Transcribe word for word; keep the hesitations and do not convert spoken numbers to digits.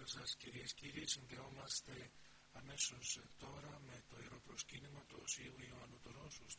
Καλησπέρα σας κυρίες και κύριοι. Συνδεόμαστε αμέσως τώρα με το ιερό προσκύνημα του Οσίου Ιωάννου του Ρώσου